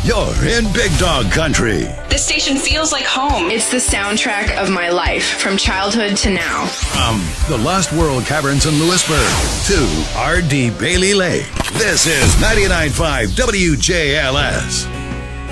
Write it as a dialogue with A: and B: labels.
A: You're in Big Dog Country.
B: This station feels like home.
C: It's the soundtrack of my life, from childhood to now.
A: From the Lost World Caverns in Lewisburg to R.D. Bailey Lake, this is 99.5 WJLS.